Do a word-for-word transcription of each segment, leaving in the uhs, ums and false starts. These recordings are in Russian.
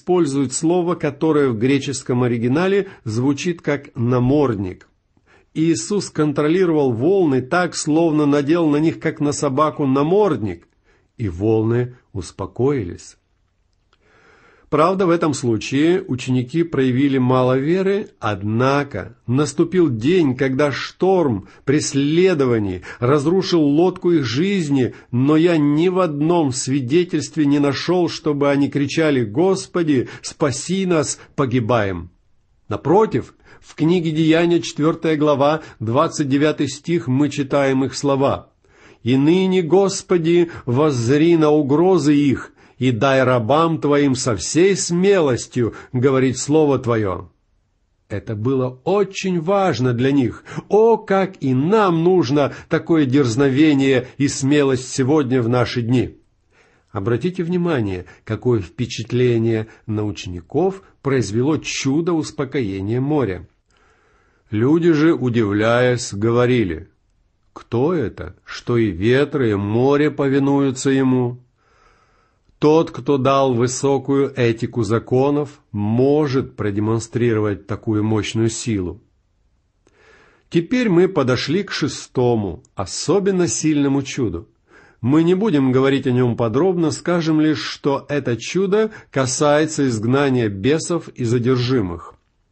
используют слово, которое в греческом оригинале звучит как «намордник». Иисус контролировал волны так, словно надел на них, как на собаку, намордник, и волны успокоились. Правда, в этом случае ученики проявили мало веры, однако наступил день, когда шторм преследований разрушил лодку их жизни, но я ни в одном свидетельстве не нашел, чтобы они кричали: «Господи, спаси нас, погибаем!» Напротив, в книге Деяния, четвёртая глава, двадцать девятый стих, мы читаем их слова: «И ныне, Господи, воззри на угрозы их, и дай рабам Твоим со всей смелостью говорить Слово Твое». Это было очень важно для них. О, как и нам нужно такое дерзновение и смелость сегодня в наши дни! Обратите внимание, какое впечатление на учеников произвело чудо успокоения моря. Люди же, удивляясь, говорили: «Кто это, что и ветры, и море повинуются ему?» Тот, кто дал высокую этику законов, может продемонстрировать такую мощную силу. Теперь мы подошли к шестому, особенно сильному чуду. Мы не будем говорить о нем подробно, скажем лишь, что это чудо касается изгнания бесов и задержимых.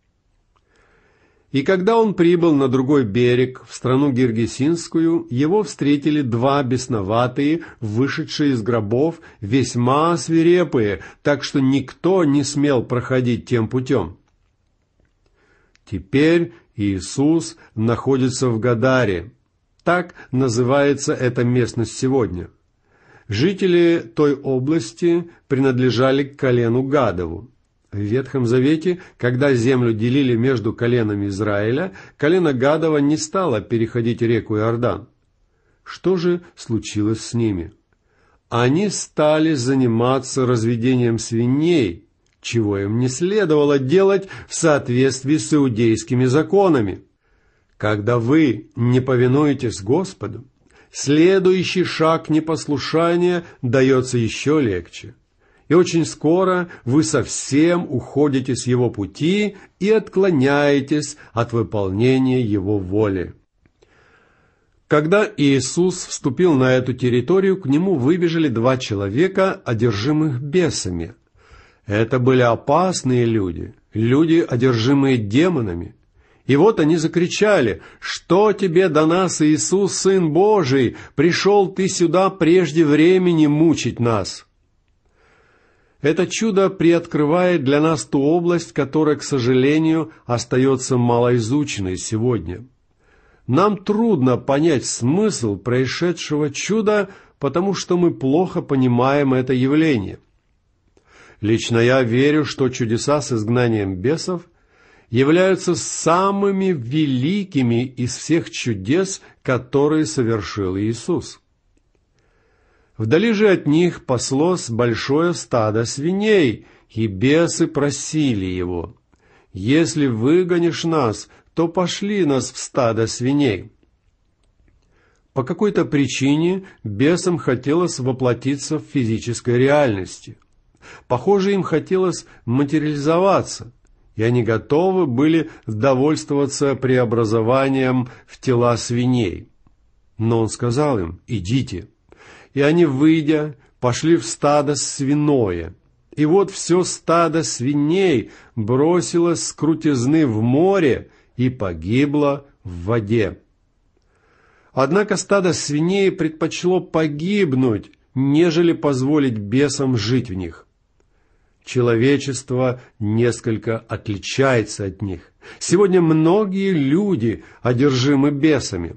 И когда он прибыл на другой берег, в страну Гергесинскую, его встретили два бесноватые, вышедшие из гробов, весьма свирепые, так что никто не смел проходить тем путем. Теперь Иисус находится в Гадаре. Так называется эта местность сегодня. Жители той области принадлежали к колену Гадову. В Ветхом Завете, когда землю делили между коленами Израиля, колено Гадова не стало переходить реку Иордан. Что же случилось с ними? Они стали заниматься разведением свиней, чего им не следовало делать в соответствии с иудейскими законами. Когда вы не повинуетесь Господу, следующий шаг непослушания дается еще легче. И очень скоро вы совсем уходите с Его пути и отклоняетесь от выполнения Его воли. Когда Иисус вступил на эту территорию, к Нему выбежали два человека, одержимых бесами. Это были опасные люди, люди, одержимые демонами. И вот они закричали: «Что тебе до нас, Иисус, Сын Божий? Пришел ты сюда прежде времени мучить нас!» Это чудо приоткрывает для нас ту область, которая, к сожалению, остается малоизученной сегодня. Нам трудно понять смысл происшедшего чуда, потому что мы плохо понимаем это явление. Лично я верю, что чудеса с изгнанием бесов являются самыми великими из всех чудес, которые совершил Иисус. Вдали же от них паслось большое стадо свиней, и бесы просили Его: «Если выгонишь нас, то пошли нас в стадо свиней». По какой-то причине бесам хотелось воплотиться в физической реальности. Похоже, им хотелось материализоваться, и они готовы были довольствоваться преобразованием в тела свиней. Но Он сказал им: «Идите». И они, выйдя, пошли в стадо свиное. И вот все стадо свиней бросилось с крутизны в море и погибло в воде. Однако стадо свиней предпочло погибнуть, нежели позволить бесам жить в них. Человечество несколько отличается от них. Сегодня многие люди одержимы бесами.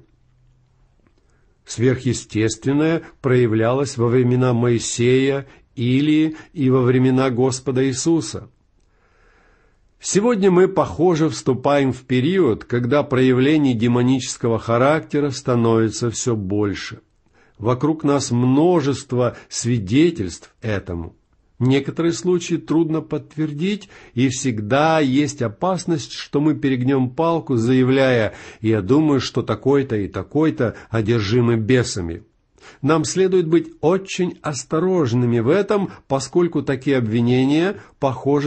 Сверхъестественное проявлялось во времена Моисея, Илии и во времена Господа Иисуса. Сегодня мы, похоже, вступаем в период, когда проявлений демонического характера становится все больше. Вокруг нас множество свидетельств этому. Некоторые случаи трудно подтвердить, и всегда есть опасность, что мы перегнем палку, заявляя: «Я думаю, что такой-то и такой-то одержимы бесами». Нам следует быть очень осторожными в этом, поскольку такие обвинения, похоже,